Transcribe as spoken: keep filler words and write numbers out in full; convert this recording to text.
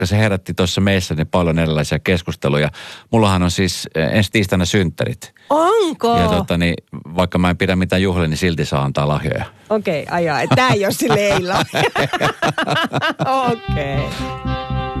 se herätti tuossa meissä niin paljon erilaisia keskusteluja. Mullahan on siis ensi tiistaina synttärit. Onko? Ja tota, niin, vaikka mä en pidä mitään juhlia, niin silti saa antaa lahjoja. Okei, okay, ajaa. Tää ei ole sille ei lahjoja. Okei. Okay.